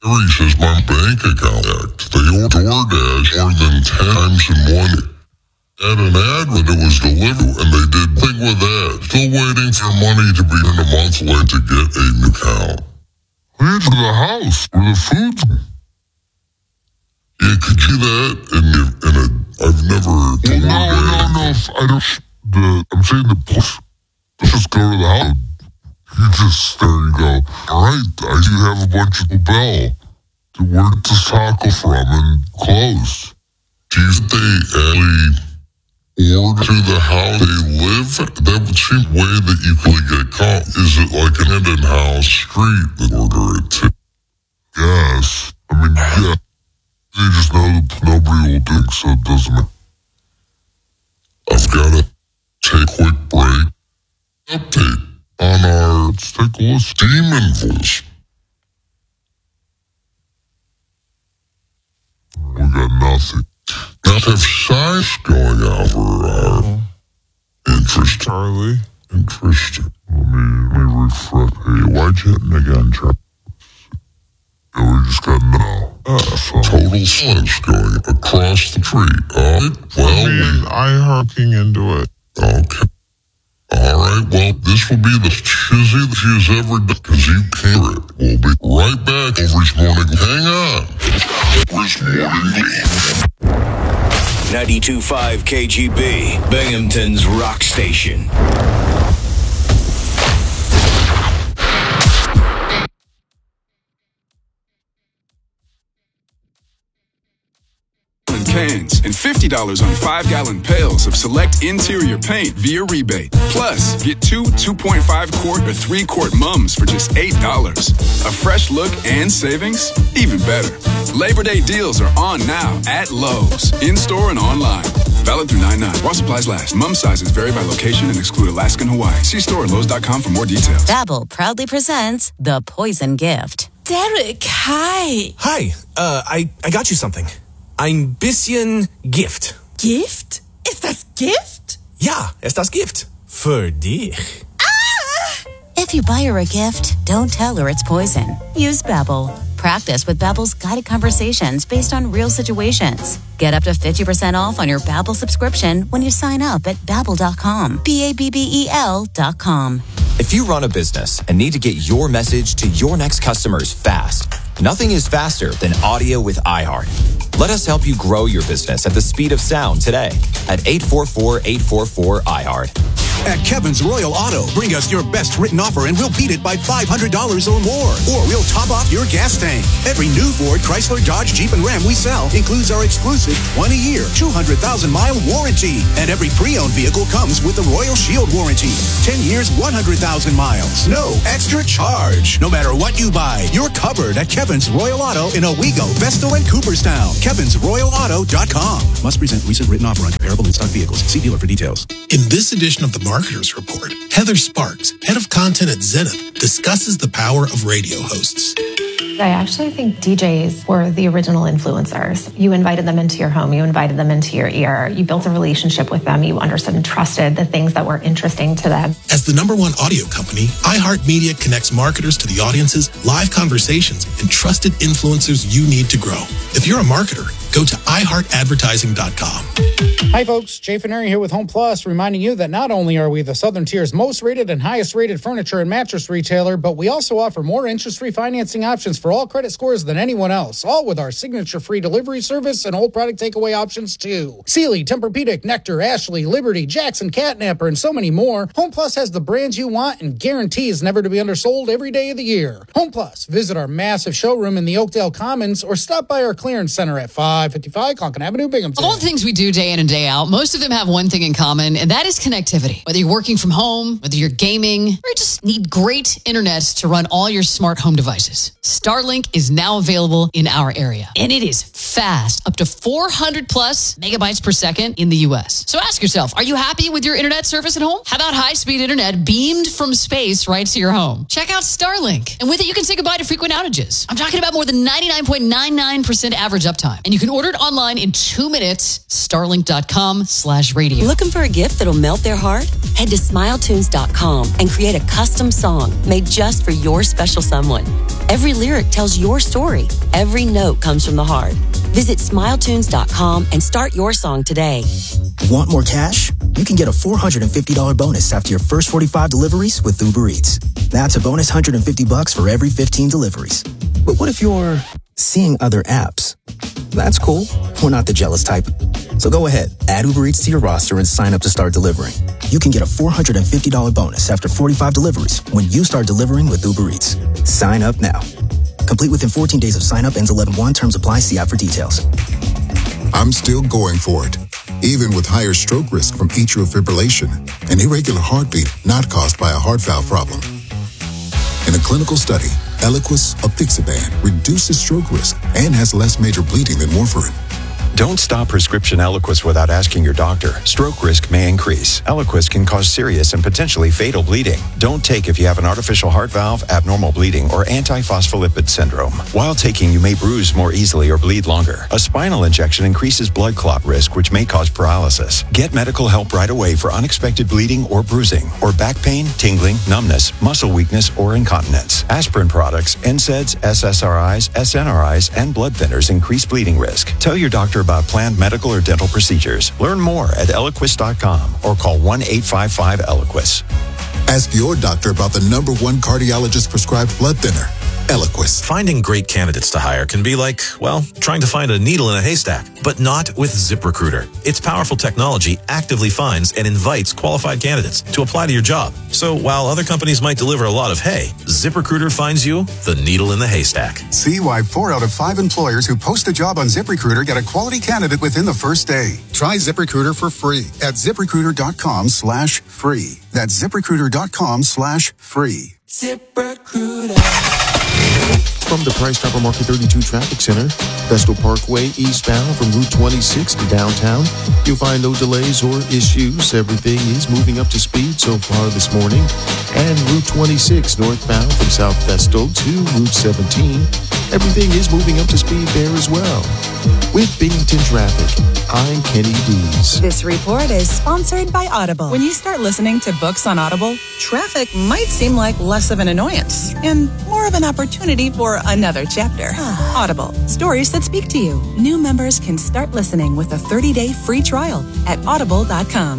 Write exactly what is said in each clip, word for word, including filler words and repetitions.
Gary says my bank account hacked. They ordered DoorDash more than ten times in one day. Had an ad when it was delivered, and they did think with that. Still waiting for money to be in a month late to get a new account. Lead to the house where the food's. Yeah, could you do that in, in a? I've never. Well, no, no, no. I don't. The I'm saying the push. Just go to the house. You just there you go. All right, I do have a bunch of bell. Where did this taco from and close? Do you think they actually order to the house they live? That would seem a way that you could get caught. Is it like an hidden house street that order it to? Yes. I mean, yeah. They just know that nobody will do so it doesn't matter. I've got to take a quick break. Update on our, let's take a look, Steam invoice. We got nothing. Now have signs going out for our interest. Charlie. Interesting. Let me, let me refresh. Hey, why'd you hit me again, Charlie? Yeah, we just got no. Uh, so. Total silence going across the street. Uh, well, I mean, I hooking into it. Okay. All right, well, this will be the chizzy that she has ever done, because you can't hear it. We'll be right back over his morning. Hang on. ninety-two point five K G B, Binghamton's rock station. Cans and fifty dollars on five-gallon pails of select interior paint via rebate. Plus, get two two point five quart or three quart mums for just eight dollars. A fresh look and savings? Even better. Labor Day deals are on now at Lowe's, in-store and online. Valid through nine nine. While supplies last. Mum sizes vary by location and exclude Alaska and Hawaii. See store at Lowe's dot com for more details. Babbel proudly presents The Poison Gift. Derek, hi. Hi, uh, I, I got you something. Ein bisschen Gift. Gift? Ist das Gift? Ja, ist das Gift. Für dich. Ah! If you buy her a gift, don't tell her it's poison. Use Babbel. Practice with Babbel's guided conversations based on real situations. Get up to fifty percent off on your Babbel subscription when you sign up at babbel dot com. B A B B E L dot com. If you run a business and need to get your message to your next customers fast, nothing is faster than audio with iHeart. Let us help you grow your business at the speed of sound today at eight four four, eight four four, iHeart. At Kevin's Royal Auto, bring us your best written offer and we'll beat it by five hundred dollars or more. Or we'll top off your gas tank. Every new Ford, Chrysler, Dodge, Jeep, and Ram we sell includes our exclusive one-a-year, two hundred thousand mile warranty. And every pre-owned vehicle comes with the Royal Shield warranty. ten years, one hundred thousand miles. No extra charge. No matter what you buy, you're covered at Kevin's Royal Auto in Owego, Vestal, and Cooperstown. Kevins Royal Auto dot com. Must present recent written offer on comparable in-stock vehicles. See dealer for details. In this edition of the Marketers Report, Heather Sparks, head of content at Zenith, discusses the power of radio hosts. I actually think D Js were the original influencers. You invited them into your home. You invited them into your ear. You built a relationship with them. You understood and trusted the things that were interesting to them. As the number one audio company, iHeartMedia connects marketers to the audiences, live conversations, and trusted influencers you need to grow. If you're a marketer, go to i heart advertising dot com. Hi, folks. Jay Faneri here with Home Plus, reminding you that not only are we the Southern Tier's most rated and highest rated furniture and mattress retailer, but we also offer more interest-free financing options for all credit scores than anyone else, all with our signature-free delivery service and old product takeaway options, too. Sealy, Tempur-Pedic, Nectar, Ashley, Liberty, Jackson, Catnapper, and so many more. Home Plus has the brands you want and guarantees never to be undersold every day of the year. Home Plus. Visit our massive showroom in the Oakdale Commons or stop by our clearance center at five fifty-five Conkin Avenue, Binghamton. Of all the things we do day in and day out, most of them have one thing in common, and that is connectivity. Whether you're working from home, whether you're gaming, or you just need great internet to run all your smart home devices, Starlink is now available in our area. And it is fast, up to four hundred plus megabytes per second in the U S. So ask yourself, are you happy with your internet service at home? How about high-speed internet beamed from space right to your home? Check out Starlink. And with it, you can say goodbye to frequent outages. I'm talking about more than ninety-nine point nine nine percent average uptime. And you can ordered online in two minutes. Starlink.com slash radio. Looking for a gift that'll melt their heart? Head to smile tunes dot com and create a custom song made just for your special someone. Every lyric tells your story. Every note comes from the heart. Visit smile tunes dot com and start your song today. Want more cash? You can get a four hundred fifty dollars bonus after your first forty-five deliveries with Uber Eats. That's a bonus one hundred fifty bucks for every fifteen deliveries. But what if you're seeing other apps? That's cool. We're not the jealous type. So go ahead, add Uber Eats to your roster and sign up to start delivering. You can get a four hundred fifty dollars bonus after forty-five deliveries when you start delivering with Uber Eats. Sign up now. Complete within fourteen days of sign up. Ends eleven one. Terms apply. See app for details. I'm still going for it, even with higher stroke risk from atrial fibrillation, an irregular heartbeat not caused by a heart valve problem. In a clinical study, Eliquis apixaban reduces stroke risk and has less major bleeding than warfarin. Don't stop prescription Eliquis without asking your doctor. Stroke risk may increase. Eliquis can cause serious and potentially fatal bleeding. Don't take if you have an artificial heart valve, abnormal bleeding, or antiphospholipid syndrome. While taking, you may bruise more easily or bleed longer. A spinal injection increases blood clot risk, which may cause paralysis. Get medical help right away for unexpected bleeding or bruising, or back pain, tingling, numbness, muscle weakness, or incontinence. Aspirin products, N SAIDs, S S R Is, S N R Is, and blood thinners increase bleeding risk. Tell your doctor about planned medical or dental procedures. Learn more at eliquis dot com or call one eight five five Eliquis. Ask your doctor about the number one cardiologist prescribed blood thinner, Eliquis. Finding great candidates to hire can be like, well, trying to find a needle in a haystack, but not with ZipRecruiter. Its powerful technology actively finds and invites qualified candidates to apply to your job. So while other companies might deliver a lot of hay, ZipRecruiter finds you the needle in the haystack. See why four out of five employers who post a job on ZipRecruiter get a quality candidate within the first day. Try ZipRecruiter for free at ZipRecruiter.com slash free. That's ZipRecruiter.com slash free. ZipRecruiter. From the Price Chopper Market thirty-two Traffic Center, Vestal Parkway eastbound from Route twenty-six to downtown, you'll find no delays or issues. Everything is moving up to speed so far this morning. And Route twenty-six northbound from South Vestal to Route seventeen, everything is moving up to speed there as well. With Bennington Traffic, I'm Kenny Dees. This report is sponsored by Audible. When you start listening to books on Audible, traffic might seem like less of an annoyance and more of an opportunity for another chapter. Audible, stories that speak to you. New members can start listening with a thirty-day free trial at audible dot com.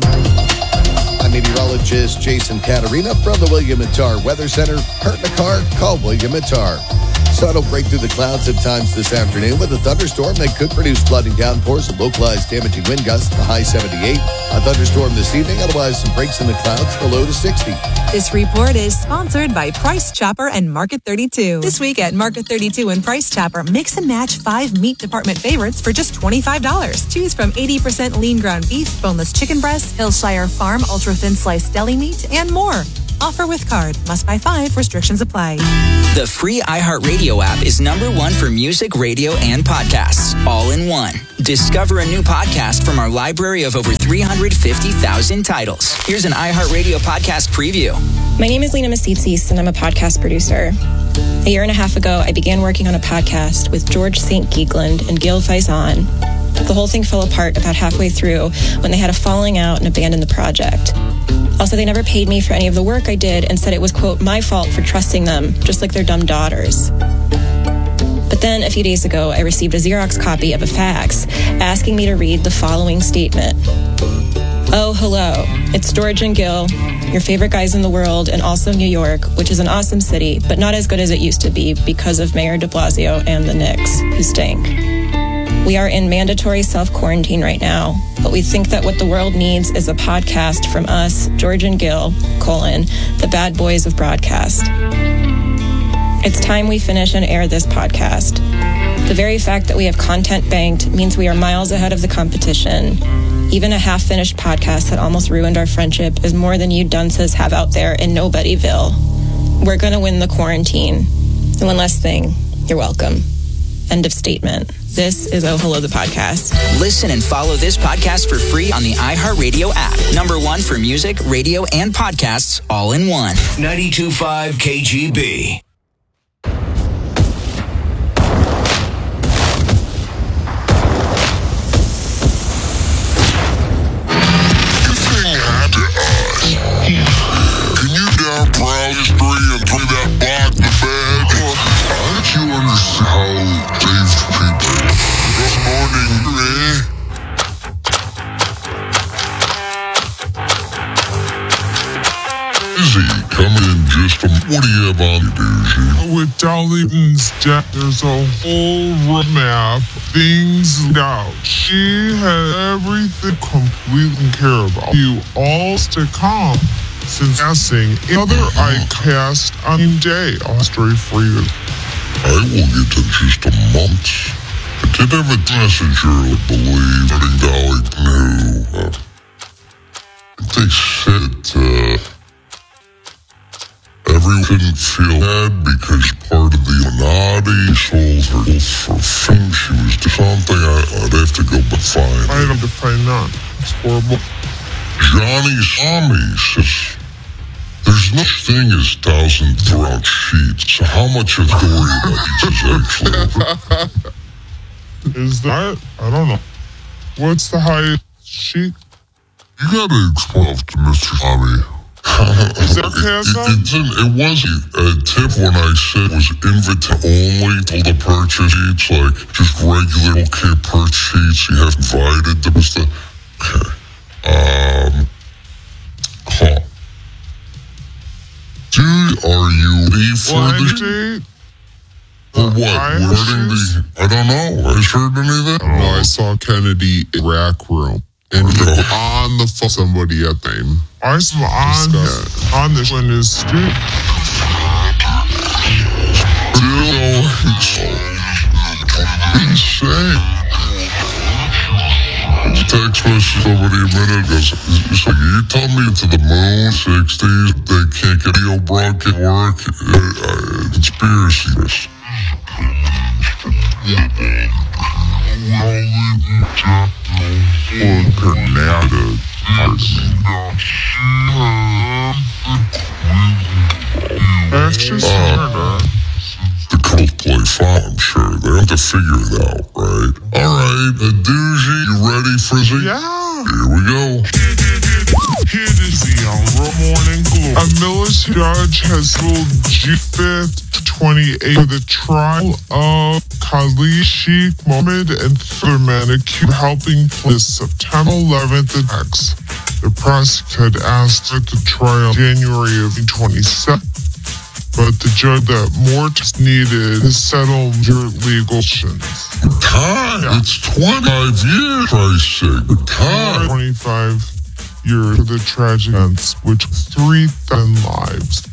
I'm meteorologist Jason Caterina from the William and Tar Weather Center. Hurt in a car? Call William and Tar. Sun will break through the clouds at times this afternoon with a thunderstorm that could produce flooding downpours and localized damaging wind gusts, the high seventy-eight. A thunderstorm this evening, otherwise some breaks in the clouds, the low to sixty. This report is sponsored by Price Chopper and Market thirty-two. This week at Market thirty-two and Price Chopper, mix and match five meat department favorites for just twenty-five dollars. Choose from eighty percent lean ground beef, boneless chicken breast, Hillshire Farm ultra thin sliced deli meat, and more. Offer with card. Must buy five. Restrictions apply. The free iHeartRadio app is number one for music, radio, and podcasts, all in one. Discover a new podcast from our library of over three hundred fifty thousand titles. Here's an iHeartRadio podcast preview. My name is Lena Masitsis, and I'm a podcast producer. A year and a half ago, I began working on a podcast with George Saint Geegland and Gil Faison. The whole thing fell apart about halfway through when they had a falling out and abandoned the project. Also, they never paid me for any of the work I did and said it was, quote, my fault for trusting them, just like their dumb daughters. But then, a few days ago, I received a Xerox copy of a fax asking me to read the following statement. Oh, hello. It's George and Gil, your favorite guys in the world, and also New York, which is an awesome city, but not as good as it used to be because of Mayor de Blasio and the Knicks, who stink. We are in mandatory self-quarantine right now, but we think that what the world needs is a podcast from us, George and Gil, colon, the bad boys of broadcast. It's time we finish and air this podcast. The very fact that we have content banked means we are miles ahead of the competition. Even a half-finished podcast that almost ruined our friendship is more than you dunces have out there in Nobodyville. We're going to win the quarantine. And one last thing, you're welcome. End of statement. This is Oh Hello, the podcast. Listen and follow this podcast for free on the iHeartRadio app. Number one for music, radio, and podcasts, all in one. ninety-two point five K G B. saved people. Good morning, Ray. Izzy, come in just a minute. What do you have on you, Doozy? With Darlington's death, there's a whole roadmap, things laid out. She has everything completely care about. You all stick calm since casting another I cast on the day. I'll story for you. I will get to just a month. I did have a messenger, I believe, letting Darlington who, uh, they said, uh, everyone didn't feel bad because part of the Illuminati sold her for fame. She was doing something. I, I'd have to go but find. I don't define that. It's horrible. Johnny Swami says there's no such thing as thousand throughout sheets. So how much of the story about these is actually? Is that? I don't know. What's the highest sheet? You gotta explain to Mister Swami. Sarcasm? It, it, it, it wasn't a tip when I said it was invite only till the purchase sheets, like just regular okay purchase sheets. You have invited them. The, okay. Um. Huh. Dude, are you ready for Blind the date? For what? Regarding the, I don't know. Have you heard anything? I don't know. I saw Kennedy in rack room. And he was on the phone somebody at them. I saw on, on this one is street. Insane. Text message somebody a minute ago. It's like, you told me to the moon, sixties, they can't get video broadcast work. Uh, uh, conspiracy. Canada. That's just uh, the Coldplay file, I'm sure. They have to figure it out, right? All right, a doozy, you ready for the? Yeah. Here we go. Here is the Road Morning Glory. A military judge has ruled June fifth, twenty-eight for the trial of Khalid Sheikh Mohammed and other men accused of helping plan the September eleventh attacks. The prosecutor had asked at the trial in January of twenty-seven, but the judge that more is needed to settle your legal questions. Time, yeah. It's twenty-five years, Christ's sake. Time. twenty-five years for the tragic events, which was three thousand lives.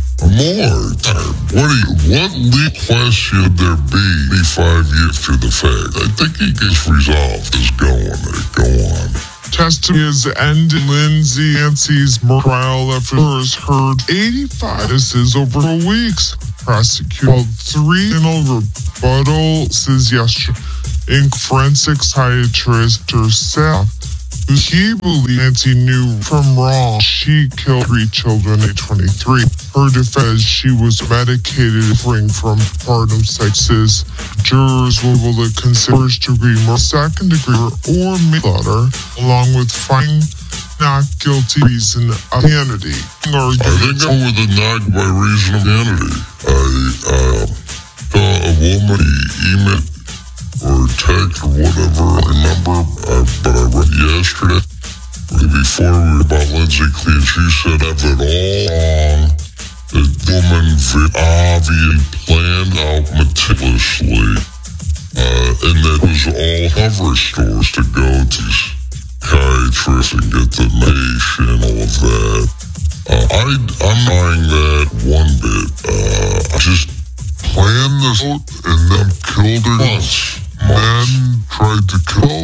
More time. What do you, what legal question should there be twenty-five years to the fact? I think it gets resolved. Just go on it. Go on. Testimony has ended Lindsay Nancy's murder trial after jurors heard eighty-five witnesses over weeks. Prosecutor held three final rebuttal says yesterday in forensic psychiatrist herself, who he believed Nancy knew from wrong. She killed three children at twenty-three. Her defense, she was medicated suffering from postpartum psychosis. Jurors will be able to consider first degree murder, second degree or manslaughter, along with finding not guilty reason of insanity. I think I'm with a not by reason of insanity. I uh, saw a woman email or text or whatever, I remember, uh, but I read yesterday, before we were about Lindsay Clean, she said have it all wrong. The woman obviously planned out meticulously, uh, and that was all hover stores to go to psychiatrists and get the medication and all of that. Uh, I, I'm buying that one bit. Uh, I just planned this out and then killed her once. Men tried to kill.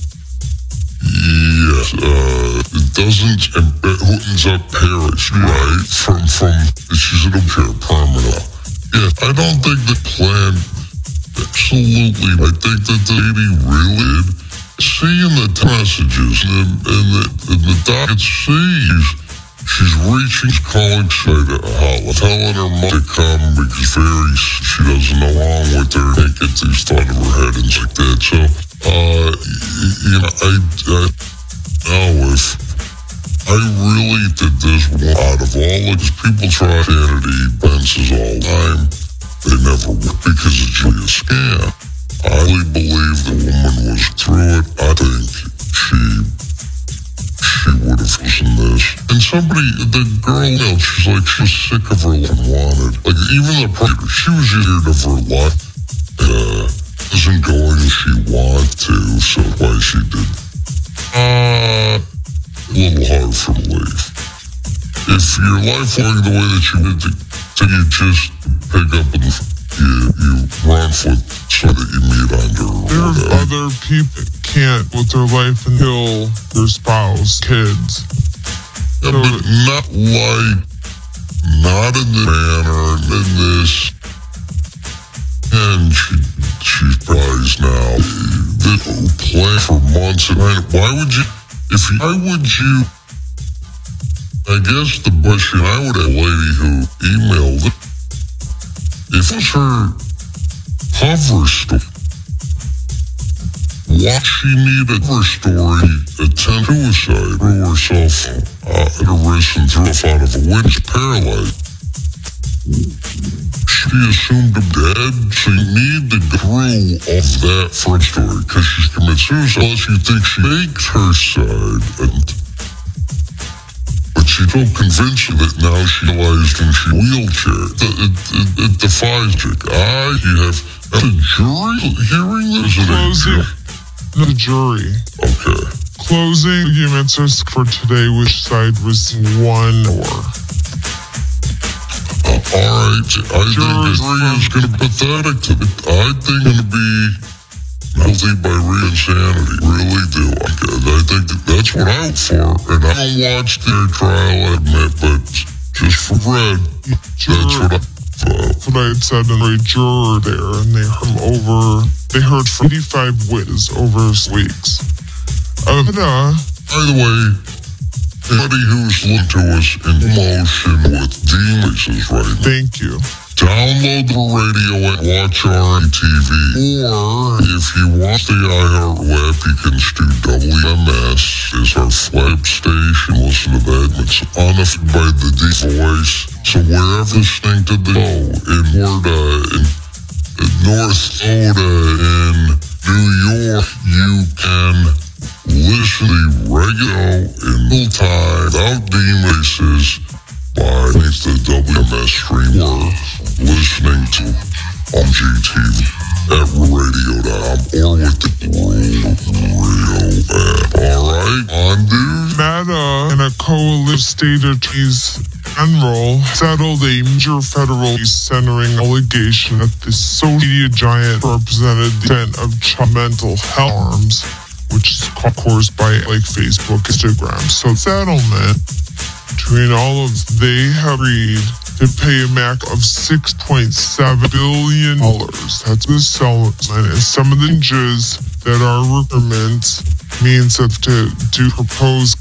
Yes, uh, it doesn't, it ends up perish, right? From, from, she's in a care permanent. Yeah, I don't think the plan, absolutely, I think that the lady really did. Seeing the messages and the, and the, and the doc sees, she's reaching, she's calling, say to Holland, telling her mom to come because very, she doesn't know wrong with her, can't get these thoughts in her head and like that. So, uh, you know, I, I know if I really did this one out of all of these people try sanity, Bences all the time, they never work because of Julius. scam. I really believe the woman was through it. I think she she would have listened to this. And somebody, the girl, you know, she's like, she was sick of her life and wanted. Like, even the prosecutor, she was scared of her life. Uh, isn't going as she wanted to, so that's why she did. Uh, a little hard for belief. If your life going the way that you did, to, so you just pick up and you, you run with so that you meet under. There are other people that can't with their life until their spouse, kids. Yeah, so, but not like, not in the manner, in this. And she, she's prized now. The plan for months and nights. Why would you, if you, why would you, I guess the question I would have, a lady who emailed it, if it was her cover story, why she need a cover story, attempt suicide, threw herself uh, at a risk and threw herself out of a window, paralyzed. She assumed him dead, so you need to go through of that first story, because she's committed suicide, unless you think she makes her side, and, but she's so convinced of it now she realized when she wheelchair. It, it, it, it defies chick. I, you have, a jury hearing this? Closing, the jury. Okay. Closing arguments for today, which side was one or? All right, I think the jury is going to be pathetic to it. I think it's going to be guilty by re-insanity. Really do. I think that's what I hope for. And I don't watch their trial, I admit, but just for Fred, juror, that's what I thought. What I had said in a juror there, and they heard over, they heard from eighty-five witnesses over weeks. Uh, but, uh, by the way, anybody who's listened to us in motion with Demas right now. Thank you. Download the radio and watch R N T V. Or if you want the iHeart web, you can do W M S is our flagship station. Listen to that. It's unaffected by the deep voice. So wherever listening to the show in Florida, in, in North Dakota, in New York, you can listen to regular in real time without demaces by the W M S stream or listening to on G T V at radio dot com or with the radio app. Alright, on dude. Meta and a coalition state attorneys general settled a major federal case centering allegation that the social media giant represented the extent of child mental health harms, which is caused by like Facebook, Instagram. So settlement between all of they have agreed to pay a max of six point seven billion dollars. That's the settlement. And some of the changes that are requirements means that to, to propose